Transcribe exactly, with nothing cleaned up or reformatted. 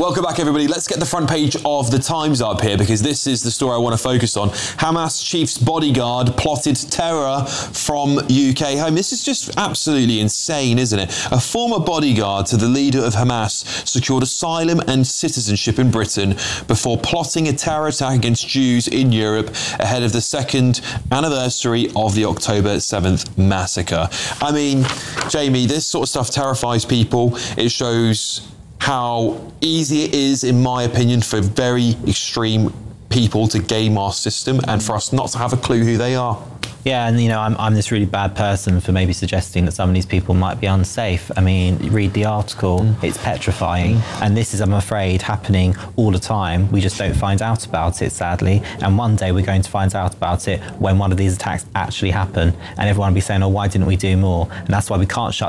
Welcome back, everybody. Let's get the front page of the Times up here, because this is the story I want to focus on. Hamas chief's bodyguard plotted terror from U K home. This is just absolutely insane, isn't it? A former bodyguard to the leader of Hamas secured asylum and citizenship in Britain before plotting a terror attack against Jews in Europe ahead of the second anniversary of the October seventh massacre. I mean, Jamie, this sort of stuff terrifies people. It shows how easy it is, in my opinion, for very extreme people to game our system and for us not to have a clue who they are. Yeah, and you know, I'm, I'm this really bad person for maybe suggesting that some of these people might be unsafe. I mean, read the article, mm. it's petrifying. Mm. And this is, I'm afraid, happening all the time. We just don't find out about it, sadly. And one day we're going to find out about it when one of these attacks actually happen. And everyone will be saying, oh, why didn't we do more? And that's why we can't shut